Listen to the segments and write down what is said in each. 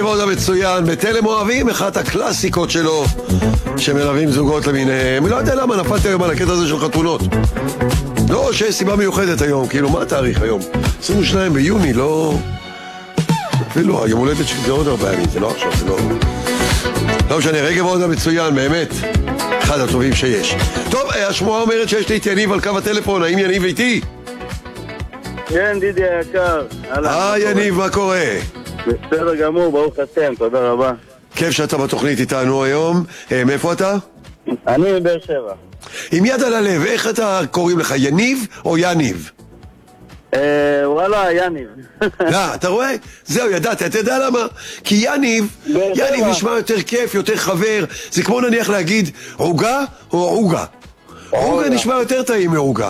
עבודה מצוין, בתלם אוהבים, אחת הקלאסיקות שלו שמלווים זוגות למיניהם. לא יודע למה נפלתי היום על הקטע הזה של חתונות. לא, שיש סיבה מיוחדת היום, כאילו מה התאריך היום? 22 ביוני, לא... אפילו היום הולדת שלי זה עוד 4 ימים, זה לא עכשיו, זה לא... לא משנה, רגע עבודה מצוין, באמת אחד הטובים שיש. טוב, השמועה אומרת שיש לי את יניב על קו הטלפון, האם יניב איתי? כן, דידי היקר. יניב, מה קורה? בסדר גמור, ברוך השם, תודה רבה. כיף שאתה בתוכנית איתנו היום. מאיפה אתה? אני מבאר שבע. עם יד על הלב, איך אתה קוראים לך, יניב או יניב? וואלה, יניב. לא, אתה רואה? זהו, ידעת, אתה יודע למה? כי יניב נשמע יותר כיף, יותר חבר. זה כמו נניח להגיד עוגה או עוגה. עוגה נשמע יותר טעים מעוגה.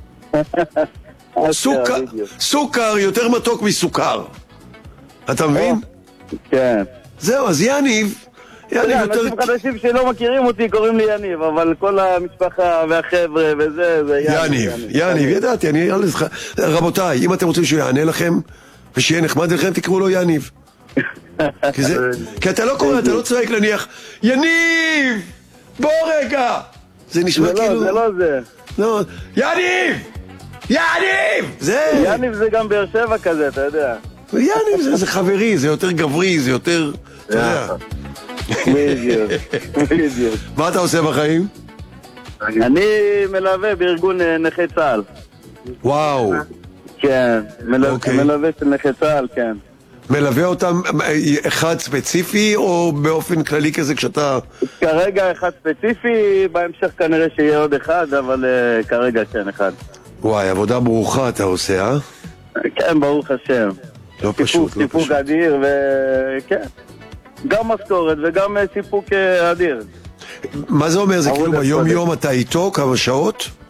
סוכר יותר מתוק מסוכר. אתה מבין? כן. זהו, אז יניב יותר... אנשים חדשים שלא מכירים אותי קוראים לי יניב, אבל כל המשפחה והחבר'ה וזה, זה יניב, ידעתי, אני... רבותיי, אם אתם רוצים שהוא יענה לכם ושיהיה נחמד לכם, תקראו לו יניב. כי אתה לא קורא, אתה לא צועק להניח יניב! בוא רגע! זה נשמע כאילו... זה לא זה. לא, יניב! יניב! זה... יניב זה גם באר שבע כזה, אתה יודע. יניב זה חברי, זה יותר גברי, זה יותר... אתה יודע. בדיוק. מה אתה עושה בחיים? אני מלווה בארגון נכי צה"ל. וואו. כן, מלווה של נכי צה"ל, כן. מלווה אותם אחד ספציפי או באופן כללי כזה כשאתה... כרגע אחד ספציפי, בהמשך כנראה שיהיה עוד אחד, אבל כרגע כן אחד. וואי, עבודה ברוכה אתה עושה, אה? כן, ברוך השם. לא פשוט, לא פשוט. סיפוק אדיר, וכן. גם משכורת וגם סיפוק אדיר. מה זה אומר? זה כאילו ביום יום אתה איתו כמה שעות?